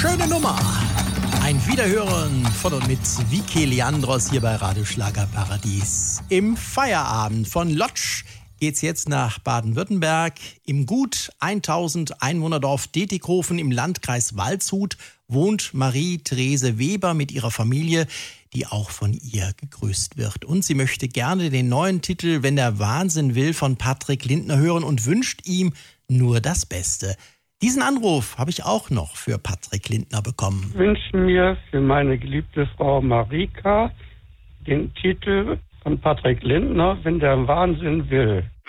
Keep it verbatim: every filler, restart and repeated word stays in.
Schöne Nummer. Ein Wiederhören von und mit Vicky Leandros hier bei Radio Schlagerparadies. Im Feierabend von Lodz geht's jetzt nach Baden-Württemberg. Im gut tausend Einwohnerdorf Detikhofen im Landkreis Waldshut wohnt Marie-Therese Weber mit ihrer Familie, die auch von ihr gegrüßt wird. Und sie möchte gerne den neuen Titel Wenn der Wahnsinn will von Patrick Lindner hören und wünscht ihm nur das Beste. Diesen Anruf habe ich auch noch für Patrick Lindner bekommen. Ich wünsche mir für meine geliebte Frau Marika den Titel von Patrick Lindner, Wenn der Wahnsinn will.